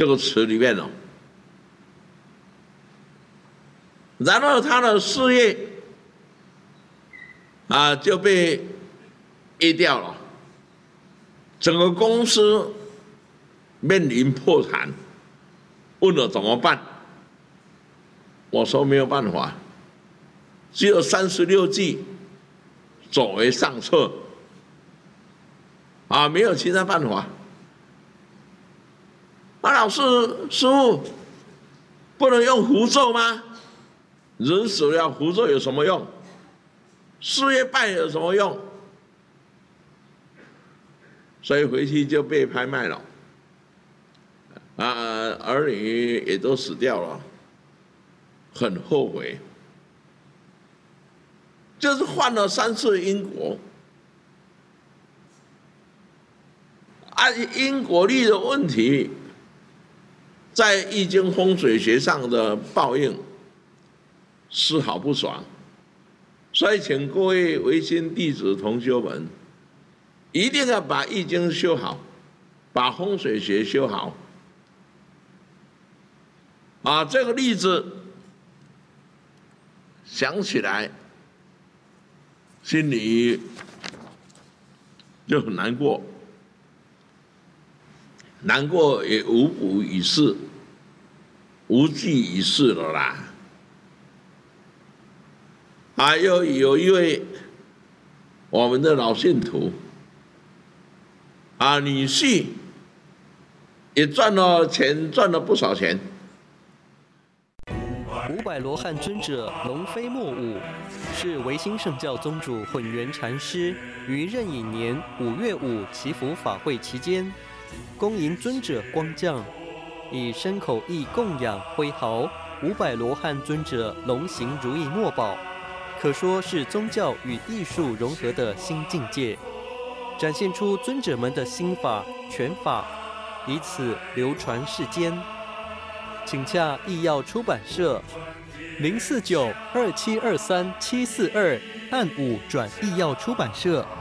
这个池里面然后他的事业就被噎掉了，整个公司面临破产，问我怎么办？我说没有办法，只有36计，走为上策，没有其他办法。老师师父，不能用符咒吗？人死了符咒有什么用？事业败有什么用？所以回去就被拍卖了，儿女也都死掉了，很后悔，就是犯了3次因果。因果律的问题，在易经风水学上的报应，丝毫不爽。所以，请各位维新弟子同修们，一定要把易经修好，把风水学修好。这个例子想起来，心里就很难过，难过也无补于事，无济于事了啦。又有一位我们的老信徒，女婿也赚了钱，赚了不少钱。 500罗汉尊者龙飞莫舞，是维新圣教宗主混元禅师于壬寅年5月5祈福法会期间，恭迎尊者光降，以身口意供养挥毫500罗汉尊者龙行如意墨宝。可说是宗教与艺术融合的新境界，展现出尊者们的心法拳法，以此流传世间。请洽艺药出版社049-2723-742，按5转艺药出版社。